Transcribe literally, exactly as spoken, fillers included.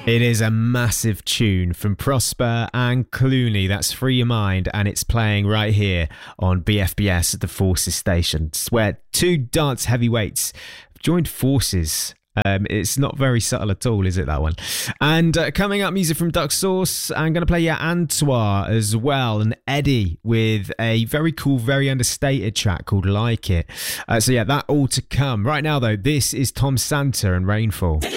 It is a massive tune from Prosper and Clooney. That's Free Your Mind, and it's playing right here on B F B S at the Forces Station. It's where two dance heavyweights have joined forces. Um, it's not very subtle at all, is it, that one? And uh, coming up, music from Duck Sauce. I'm going to play you Antoine as well, and Eddie with a very cool, very understated track called Like It. Uh, so yeah, that all to come. Right now, though, this is Tom Santa and Rainfall.